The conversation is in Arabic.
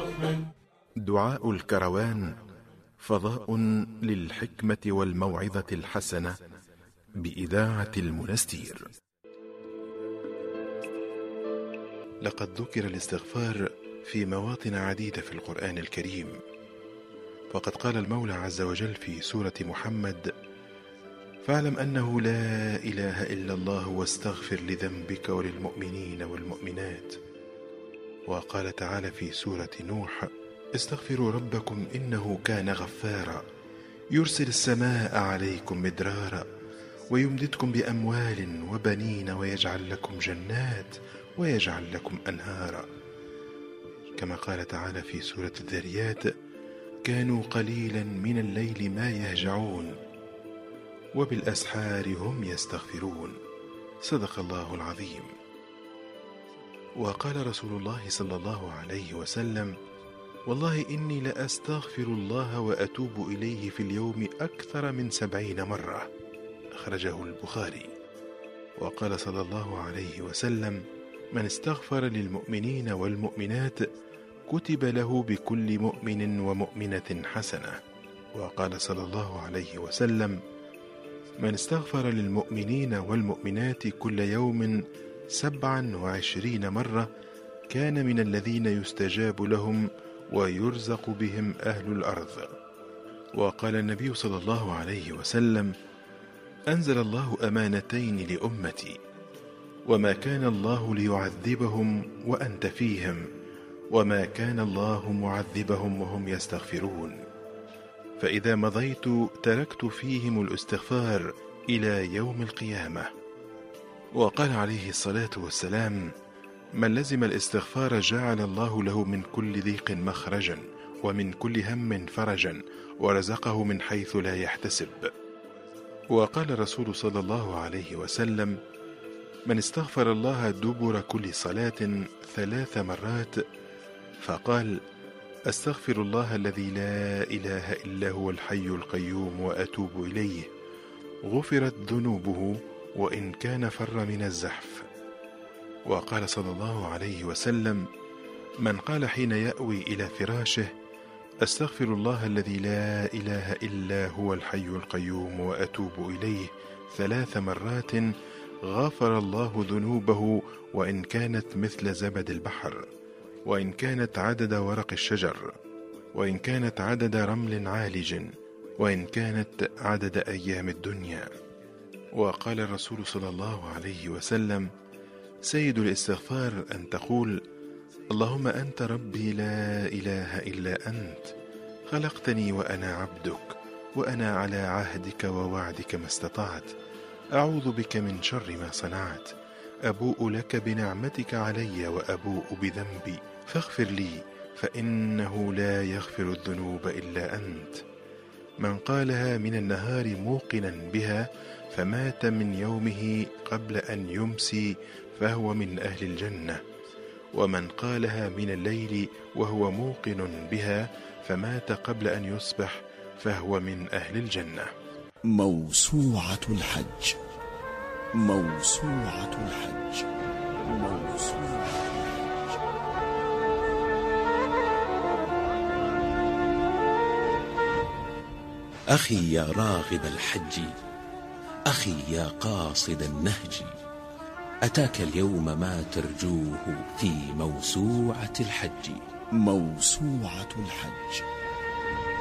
دعاء الكروان فضاء للحكمة والموعظة الحسنة بإذاعة المنستير. لقد ذكر الاستغفار في مواطن عديدة في القرآن الكريم، فقد قال المولى عز وجل في سورة محمد: فاعلم أنه لا إله إلا الله واستغفر لذنبك وللمؤمنين والمؤمنات. وقال تعالى في سورة نوح: استغفروا ربكم إنه كان غفارا يرسل السماء عليكم مدرارا ويمددكم بأموال وبنين ويجعل لكم جنات ويجعل لكم أنهارا. كما قال تعالى في سورة الذريات: كانوا قليلا من الليل ما يهجعون وبالأسحار هم يستغفرون. صدق الله العظيم. وقال رسول الله صلى الله عليه وسلم: والله إني لأستغفر الله وأتوب إليه في اليوم أكثر من 70 مرة. أخرجه البخاري. وقال صلى الله عليه وسلم: من استغفر للمؤمنين والمؤمنات كتب له بكل مؤمن ومؤمنة حسنة. وقال صلى الله عليه وسلم: من استغفر للمؤمنين والمؤمنات كل يوم 27 مرة كان من الذين يستجاب لهم ويرزق بهم أهل الأرض. وقال النبي صلى الله عليه وسلم: أنزل الله أمانتين لأمتي، وما كان الله ليعذبهم وأنت فيهم، وما كان الله معذبهم وهم يستغفرون. فإذا مضيت تركت فيهم الاستغفار إلى يوم القيامة. وقال عليه الصلاة والسلام: من لزم الاستغفار جعل الله له من كل ضيق مخرجا ومن كل هم فرجا ورزقه من حيث لا يحتسب. وقال الرسول صلى الله عليه وسلم: من استغفر الله دبر كل صلاة 3 مرات فقال: أستغفر الله الذي لا إله إلا هو الحي القيوم وأتوب إليه، غفرت ذنوبه وإن كان فر من الزحف. وقال صلى الله عليه وسلم: من قال حين يأوي إلى فراشه: أستغفر الله الذي لا إله إلا هو الحي القيوم وأتوب إليه 3 مرات غفر الله ذنوبه وإن كانت مثل زبد البحر، وإن كانت عدد ورق الشجر، وإن كانت عدد رمل عالج، وإن كانت عدد أيام الدنيا. وقال الرسول صلى الله عليه وسلم: سيد الاستغفار أن تقول: اللهم أنت ربي لا إله إلا أنت، خلقتني وأنا عبدك، وأنا على عهدك ووعدك ما استطعت، أعوذ بك من شر ما صنعت، أبوء لك بنعمتك علي وأبوء بذنبي فاغفر لي فإنه لا يغفر الذنوب إلا أنت. من قالها من النهار موقنا بها فمات من يومه قبل أن يمسي فهو من أهل الجنة، ومن قالها من الليل وهو موقن بها فمات قبل أن يصبح فهو من أهل الجنة. موسوعة الحج. موسوعة الحج. موسوعة الحج. أخي يا راغب الحج، أخي يا قاصد النهج، أتاك اليوم ما ترجوه في موسوعة الحج. موسوعة الحج.